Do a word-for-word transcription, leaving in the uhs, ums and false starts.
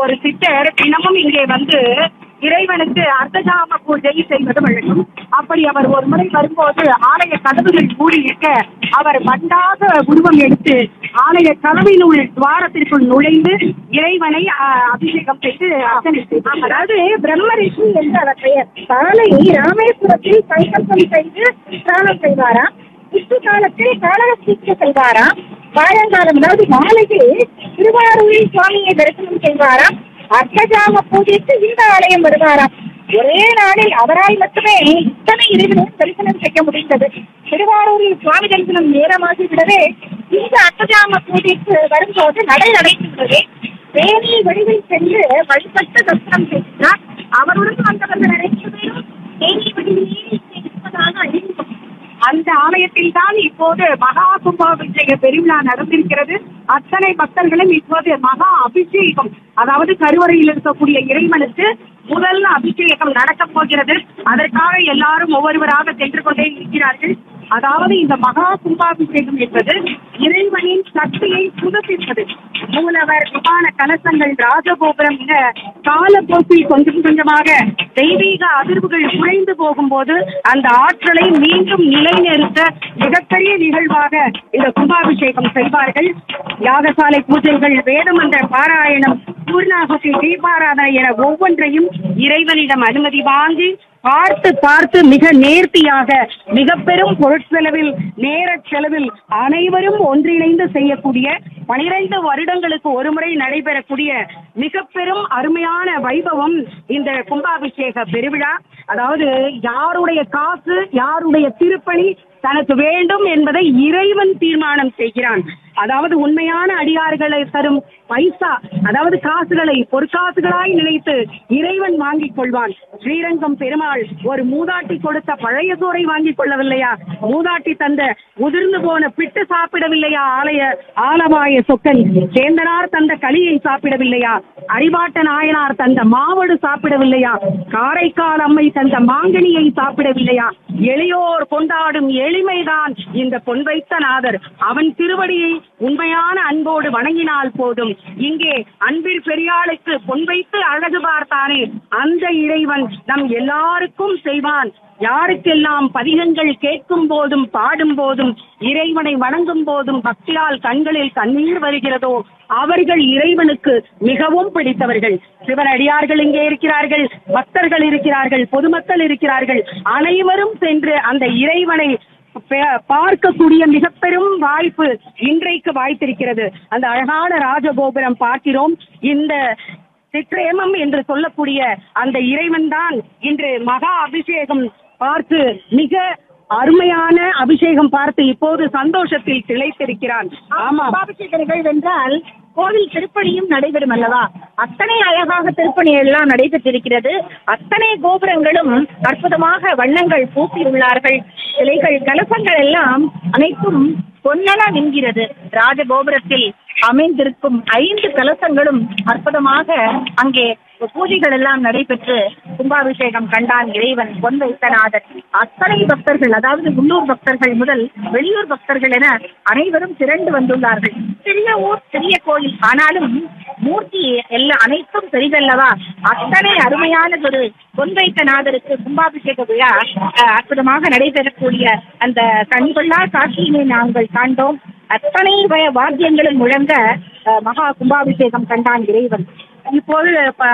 ஒரு சித்தர் தினமும் இங்கே வந்து இறைவனுக்கு அர்த்தஜாம பூஜை செய்வது வழக்கம். அப்படி அவர் ஒரு முறை வரும்போது ஆலய கதவுகள் மூடி இருக்க அவர் மண்டாக உருவம் எடுத்து ஆலய கதவினுள் துவாரத்திற்குள் நுழைந்து இறைவனை அஹ், அபிஷேகம் செய்து அர்ச்சனை செய்தார். அதாவது பிரம்மரிஷி என்று அவர் பெயர். காலை ராமேஸ்வரத்தில் சங்கல்பம் செய்து ஸ்நானம் செய்வாராம். இஷ்டு காலத்தில் காலகஸ்திக்கு செய்வாராம். சாயங்காலம் அதாவது மாலையில் திருவாரூரில் சுவாமியை தரிசனம் செய்வாராம். அர்த்தஜாம பூஜைக்கு இந்த ஆலயம் வருவாராம். ஒரே நாளில் அவரால் மட்டுமே இத்தனை இறைவனையும் தரிசனம் செய்ய முடிந்தது. திருவாரூரில் சுவாமி தரிசனம் நேரமாகிவிடவே இந்த அர்த்தஜாம பூஜைக்கு வரும்போது நடை அடைத்துள்ளது. வேணி வடிவில் சென்று வழிபட்டு தரிசனம் செய்தார். அவருடன் வந்தவர்கள் அனைத்து பேரும் வேணி வடிவிலேயே இருப்பதாக அறிவிக்கும். அந்த ஆலயத்தில் தான் இப்போது மகா கும்பாபிஷேக பெருவிழா நடந்திருக்கிறது. அத்தனை பக்தர்களும் இப்போது மகா அபிஷேகம், அதாவது கருவறையில் இருக்கக்கூடிய இறைவனுக்கு முதல் அபிஷேகம் நடக்கப் போகிறது. அதற்காக எல்லாரும் ஒவ்வொருவராக சென்று கொண்டே இருக்கிறார்கள். அதாவது இந்த மகா கும்பாபிஷேகம் என்பது இறைவனின் சக்தியை புதுப்பிப்பது. மூலவர், விமான கலசங்கள், ராஜகோபுரம் என காலப்போக்கில் கொஞ்சம் கொஞ்சமாக தெய்வீக அதிர்வுகள் குறைந்து போகும்போது அந்த ஆற்றலை மீண்டும் நிலைநிறுத்த மிகப்பெரிய நிகழ்வாக இந்த கும்பாபிஷேகம் செய்வார்கள். யாகசாலை பூஜைகள், வேதமந்திர பாராயணம், பூர்ணாகுதி, தீபாராதனை என ஒவ்வொன்றையும் இறைவனிடம் அனுமதி வாங்கி பார்த்து பார்த்து மிக நேர்த்தியாக மிக பெரும் பொருட்செலவில், நேர செலவில் அனைவரும் ஒன்றிணைந்து செய்யக்கூடிய பனிரெண்டு வருடங்களுக்கு ஒருமுறை நடைபெறக்கூடிய மிக பெரும் அருமையான வைபவம் இந்த கும்பாபிஷேக பெருவிழா. அதாவது யாருடைய காசு, யாருடைய திருப்பணி தனக்கு வேண்டும் என்பதை இறைவன் தீர்மானம் செய்கிறான். அதாவது உண்மையான அடியார்களை தரும் பைசா, அதாவது காசுகளை பொற்காசுகளாய் நினைத்து இறைவன் வாங்கிக் கொள்வான். ஸ்ரீரங்கம் பெருமாள் ஒரு மூதாட்டி கொடுத்த பழைய சோறை வாங்கிக் கொள்ளவில்லையா? மூதாட்டி தந்த உதிர்ந்து போன பிட்டு சாப்பிடவில்லையா? ஆலய ஆலவாய சொக்கன் சேந்தனார் தந்த களியை சாப்பிடவில்லையா? அறிவாட்ட நாயனார் தந்த மாவடு சாப்பிடவில்லையா? காரைக்கால் அம்மை தந்த மாங்கனியை சாப்பிடவில்லையா? எளியோர் கொண்டாடும் எளிமைதான் இந்த பொன் வைத்த நாதர். அவன் திருவடியை உண்மையான அன்போடு வணங்கினால் போதும். இங்கே அன்பிற் பெரியாளுக்கு பொன் வைத்து அழகு பார்த்தானே அந்த இறைவன் நம் எல்லாருக்கும் செய்வான். யாருக்கெல்லாம் பதிகங்கள் கேட்கும் போதும் பாடும் போதும் இறைவனை வணங்கும் போதும் பக்தியால் கண்களில் கண்ணீர் வருகிறதோ அவர்கள் இறைவனுக்கு மிகவும் பிடித்தவர்கள். சிவனடியார்கள் இங்கே இருக்கிறார்கள், பக்தர்கள் இருக்கிறார்கள், பொதுமக்கள் இருக்கிறார்கள். அனைவரும் சென்று அந்த இறைவனை பார்க்கக்கூடிய மிக பெரும் வாய்ப்பு இன்றைக்கு வாய்த்திருக்கிறது. அந்த அழகான ராஜகோபுரம் பார்க்கிறோம். இந்த சிற்றேமம் என்று சொல்லக்கூடிய அந்த இறைவன் தான் இன்று மகா அபிஷேகம் பார்த்து, மிக அருமையான அபிஷேகம் பார்த்து இப்போது சந்தோஷத்தில் திளைத்திருக்கிறான். ஆமா, அபிஷேக நிகழ்வென்றால் கோவில் திருப்பணியும் நடைபெறும் அல்லவா? அத்தனை அழகாக திருப்பணி எல்லாம் நடைபெற்றிருக்கிறது. அத்தனை கோபுரங்களும் அற்புதமாக வண்ணங்கள் பூசியுள்ளார்கள். சிலைகள், கலசங்கள் எல்லாம் அனைத்தும் பொன்னென மின்கிறது. ராஜகோபுரத்தில் அமைந்திருக்கும் ஐந்து கலசங்களும் அற்புதமாக அங்கே பூஜைகள் எல்லாம் நடைபெற்று கும்பாபிஷேகம் கண்டான் இறைவன் பொன் வைத்தநாதர். அத்தனை பக்தர்கள், அதாவது உள்ளூர் பக்தர்கள் முதல் வெளியூர் பக்தர்கள் என அனைவரும் திரண்டு வந்துள்ளார்கள். சிறிய ஊர், சிறிய கோயில், ஆனாலும் மூர்த்தி எல்லாம் அனைத்தும் பெரிதல்லவா? அத்தனை அருமையான ஒரு பொன் வைத்தநாதருக்கு கும்பாபிஷேக விழா அற்புதமாக நடைபெறக்கூடிய அந்த கண்கொள்ளா காட்சியினை நாங்கள் காண்டோம். அத்தனை வாத்தியங்களும் முழங்க மகா கும்பாபிஷேகம் கண்டான் இறைவன். இப்போது